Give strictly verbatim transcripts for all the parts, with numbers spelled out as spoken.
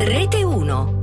Rete uno.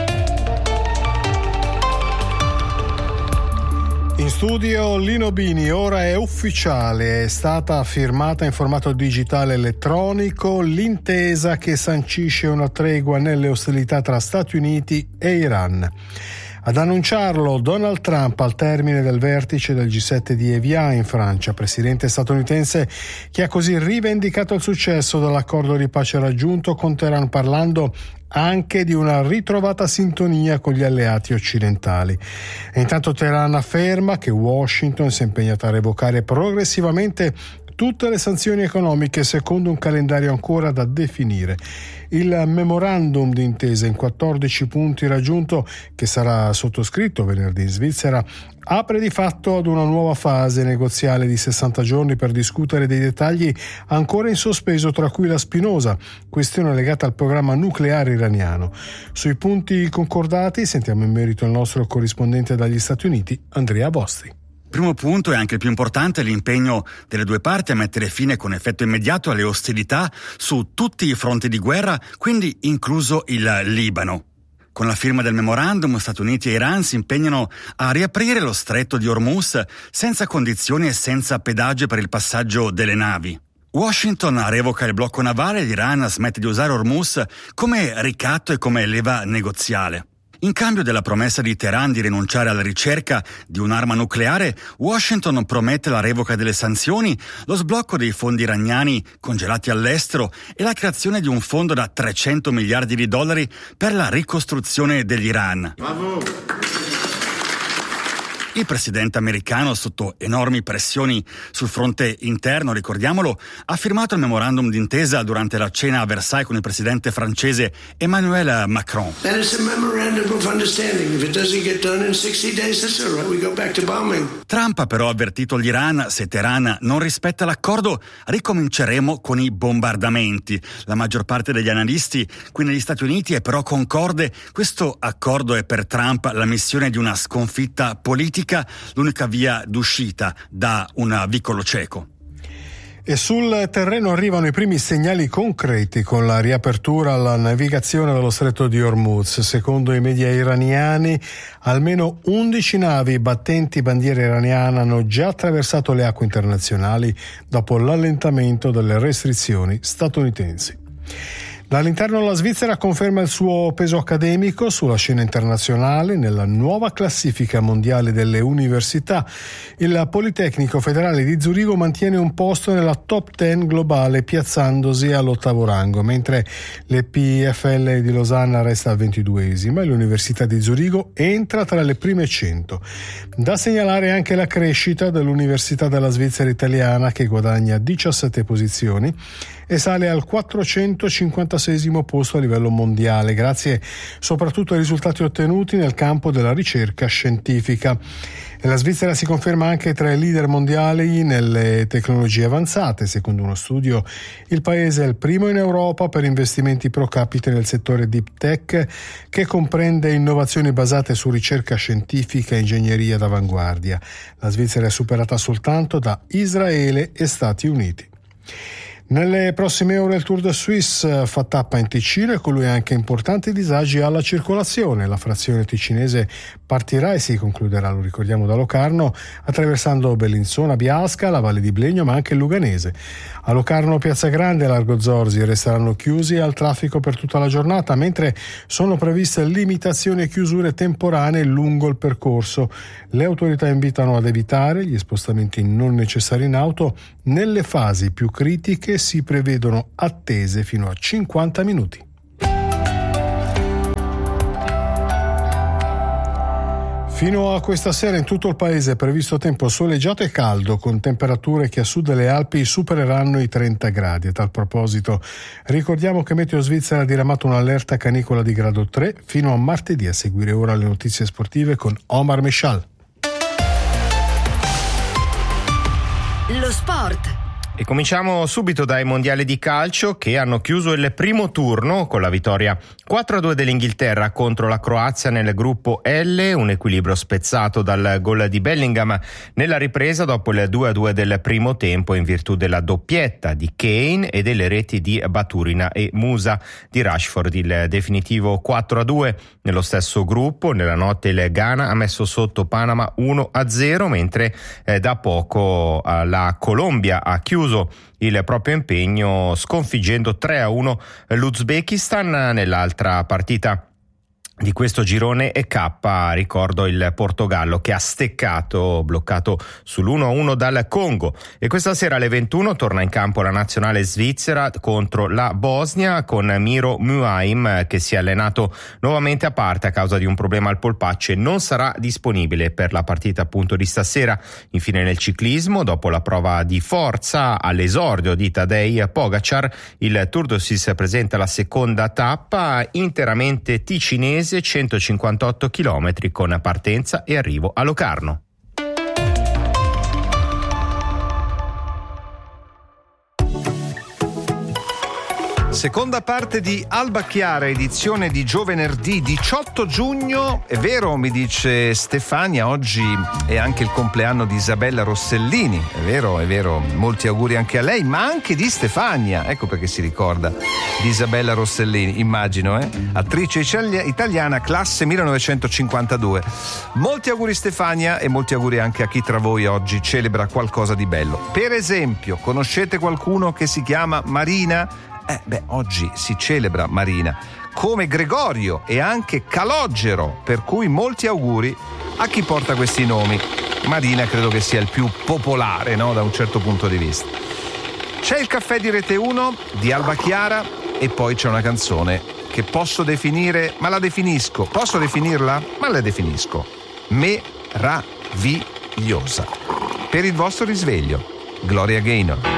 In studio Lino Bini. Ora è ufficiale, è stata firmata in formato digitale elettronico l'intesa che sancisce una tregua nelle ostilità tra Stati Uniti e Iran. Ad annunciarlo Donald Trump al termine del vertice del G sette di Evian in Francia, presidente statunitense che ha così rivendicato il successo dell'accordo di pace raggiunto con Teheran, parlando anche di una ritrovata sintonia con gli alleati occidentali. E intanto Teheran afferma che Washington si è impegnata a revocare progressivamente tutte le sanzioni economiche secondo un calendario ancora da definire. Il memorandum d'intesa in quattordici punti raggiunto, che sarà sottoscritto venerdì in Svizzera, apre di fatto ad una nuova fase negoziale di sessanta giorni per discutere dei dettagli ancora in sospeso, tra cui la spinosa questione legata al programma nucleare iraniano. Sui punti concordati sentiamo in merito il nostro corrispondente dagli Stati Uniti, Andrea Bostri. Primo punto e anche il più importante è l'impegno delle due parti a mettere fine con effetto immediato alle ostilità su tutti i fronti di guerra, quindi incluso il Libano. Con la firma del memorandum, Stati Uniti e Iran si impegnano a riaprire lo stretto di Hormuz senza condizioni e senza pedaggio per il passaggio delle navi. Washington revoca il blocco navale e l'Iran smette di usare Hormuz come ricatto e come leva negoziale. In cambio della promessa di Teheran di rinunciare alla ricerca di un'arma nucleare, Washington promette la revoca delle sanzioni, lo sblocco dei fondi iraniani congelati all'estero e la creazione di un fondo da trecento miliardi di dollari per la ricostruzione dell'Iran. Bravo. Il presidente americano, sotto enormi pressioni sul fronte interno, ricordiamolo, ha firmato il memorandum d'intesa durante la cena a Versailles con il presidente francese Emmanuel Macron. That is a memorandum of understanding. If it doesn't get done in sixty days, that's all right. We go back to bombing. Trump ha però avvertito l'Iran: se Teheran non rispetta l'accordo, ricominceremo con i bombardamenti. La maggior parte degli analisti qui negli Stati Uniti è però concorde: questo accordo è per Trump la missione di una sconfitta politica, l'unica via d'uscita da un vicolo cieco. E sul terreno arrivano i primi segnali concreti con la riapertura alla navigazione dello stretto di Hormuz. Secondo i media iraniani, almeno undici navi battenti bandiera iraniana hanno già attraversato le acque internazionali dopo l'allentamento delle restrizioni statunitensi. Dall'interno la Svizzera conferma il suo peso accademico sulla scena internazionale nella nuova classifica mondiale delle università. Il Politecnico Federale di Zurigo mantiene un posto nella top dieci globale, piazzandosi all'ottavo rango, mentre l'E P F L di Losanna resta al ventiduesima e l'Università di Zurigo entra tra le prime cento. Da segnalare anche la crescita dell'Università della Svizzera Italiana, che guadagna diciassette posizioni e sale al quattrocentocinquantaseiesimo posto a livello mondiale, grazie soprattutto ai risultati ottenuti nel campo della ricerca scientifica. E la Svizzera si conferma anche tra i leader mondiali nelle tecnologie avanzate. Secondo uno studio, il paese è il primo in Europa per investimenti pro capite nel settore deep tech, che comprende innovazioni basate su ricerca scientifica e ingegneria d'avanguardia. La Svizzera è superata soltanto da Israele e Stati Uniti. Nelle prossime ore il Tour de Suisse fa tappa in Ticino e con lui anche importanti disagi alla circolazione. La frazione ticinese partirà e si concluderà, lo ricordiamo, da Locarno, attraversando Bellinzona, Biasca, la Valle di Blegno, ma anche il Luganese. A Locarno, Piazza Grande e Largo Zorzi resteranno chiusi al traffico per tutta la giornata, mentre sono previste limitazioni e chiusure temporanee lungo il percorso. Le autorità invitano ad evitare gli spostamenti non necessari in auto. Nelle fasi più critiche si prevedono attese fino a cinquanta minuti. Fino a questa sera in tutto il paese è previsto tempo soleggiato e caldo, con temperature che a sud delle Alpi supereranno i trenta gradi. A tal proposito ricordiamo che Meteo Svizzera ha diramato un'allerta canicola di grado tre fino a martedì. A seguire ora le notizie sportive con Omar Meshal. Lo sport E cominciamo subito dai mondiali di calcio che hanno chiuso il primo turno con la vittoria quattro a due dell'Inghilterra contro la Croazia nel gruppo L, un equilibrio spezzato dal gol di Bellingham nella ripresa dopo il due a due del primo tempo in virtù della doppietta di Kane e delle reti di Baturina e Musa di Rashford. Il definitivo quattro a due nello stesso gruppo. Nella notte il Ghana ha messo sotto Panama uno a zero, mentre eh, da poco eh, la Colombia ha chiuso il proprio impegno sconfiggendo tre a uno l'Uzbekistan. Nell'altra partita di questo girone e K, ricordo il Portogallo che ha steccato, bloccato sull'uno a uno dal Congo. E questa sera alle ventuno torna in campo la nazionale svizzera contro la Bosnia con Miro Muaim, che si è allenato nuovamente a parte a causa di un problema al polpaccio e non sarà disponibile per la partita appunto di stasera. Infine nel ciclismo, dopo la prova di forza all'esordio di Tadej Pogacar, il Tour de Suisse presenta la seconda tappa interamente ticinese, centocinquantotto chilometri con partenza e arrivo a Locarno. Seconda parte di Alba Chiara, edizione di giovedì diciotto giugno. È vero, mi dice Stefania, oggi è anche il compleanno di Isabella Rossellini. È vero, è vero, molti auguri anche a lei, ma anche di Stefania. Ecco perché si ricorda di Isabella Rossellini, immagino, eh? Attrice italiana, classe millenovecentocinquantadue. Molti auguri Stefania e molti auguri anche a chi tra voi oggi celebra qualcosa di bello. Per esempio, conoscete qualcuno che si chiama Marina? Eh, beh, oggi si celebra Marina, come Gregorio e anche Calogero, per cui molti auguri a chi porta questi nomi. Marina credo che sia il più popolare, no? Da un certo punto di vista. C'è il caffè di Rete uno di Alba Chiara e poi c'è una canzone che posso definire, ma la definisco. Posso definirla? Ma la definisco. Meravigliosa. Per il vostro risveglio, Gloria Gaynor.